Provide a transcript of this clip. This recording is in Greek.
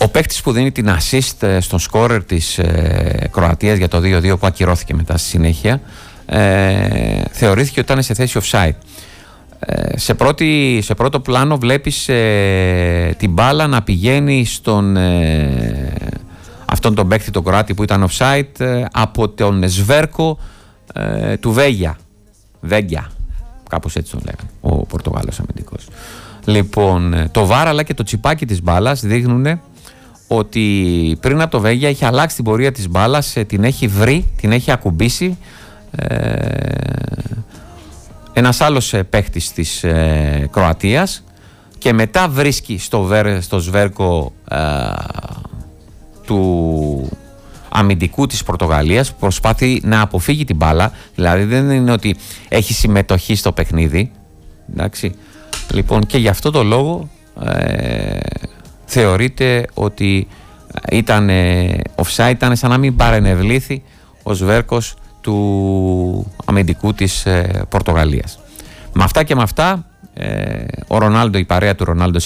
Ο παίκτης που δίνει την assist στον σκόρερ της Κροατίας για το 2-2 που ακυρώθηκε μετά στη συνέχεια, θεωρήθηκε ότι ήταν σε θέση offside. Σε πρώτο πλάνο βλέπεις την μπάλα να πηγαίνει στον αυτόν τον παίκτη τον Κροάτη που ήταν offside από τον Σβέρκο του Βέγγια, κάπως έτσι τον λέγανε ο Πορτογάλος αμυντικός. Λοιπόν, το VAR αλλά και το τσιπάκι της μπάλας δείχνουν ότι πριν από το Βέγγια έχει αλλάξει την πορεία της μπάλας, την έχει βρει, την έχει ακουμπήσει ένας άλλος παίχτης της Κροατίας και μετά βρίσκει στο Σβέρκο του αμυντικού της Πορτογαλίας που προσπάθει να αποφύγει την μπάλα, δηλαδή δεν είναι ότι έχει συμμετοχή στο παιχνίδι, εντάξει. Λοιπόν, και γι' αυτό το λόγο θεωρείται ότι ήταν offside, ήταν σαν να μην παρενευλήθη ο Σβέρκος του αμυντικού της Πορτογαλίας. Με αυτά και με αυτά, ο Ρονάλντο, η παρέα του Ρονάλντο